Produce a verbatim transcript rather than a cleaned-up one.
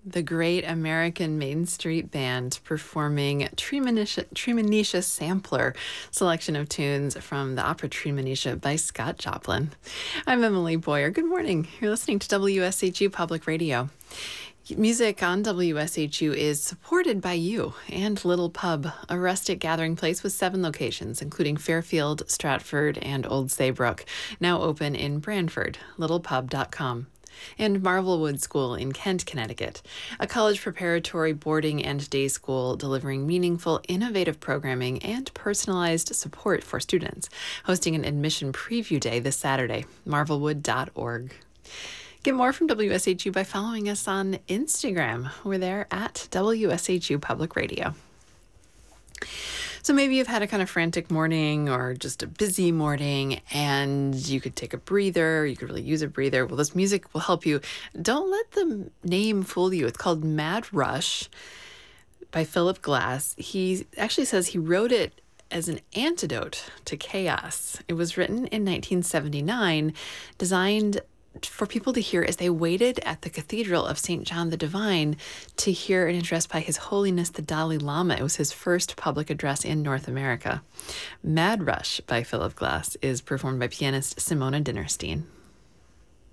The Great American Main Street Band performing Treemonisha, Treemonisha Sampler, selection of tunes from the opera Treemonisha by Scott Joplin. I'm Emily Boyer. Good morning. You're listening to W S H U Public Radio. Music on W S H U is supported by you and Little Pub, a rustic gathering place with seven locations, including Fairfield, Stratford, and Old Saybrook, now open in Branford, little pub dot com. And Marvelwood School in Kent, Connecticut, a college preparatory boarding and day school delivering meaningful, innovative programming and personalized support for students, hosting an admission preview day this Saturday, marvelwood dot org. Get more from W S H U by following us on Instagram. We're there at W S H U Public Radio. So maybe you've had a kind of frantic morning or just a busy morning and you could take a breather. You could really use a breather. Well, this music will help you. Don't let the name fool you. It's called Mad Rush by Philip Glass. He actually says he wrote it as an antidote to chaos. It was written in nineteen seventy-nine, designed for people to hear as they waited at the Cathedral of Saint John the Divine to hear an address by His Holiness the Dalai Lama. It was his first public address in North America. Mad Rush by Philip Glass is performed by pianist Simona Dinnerstein.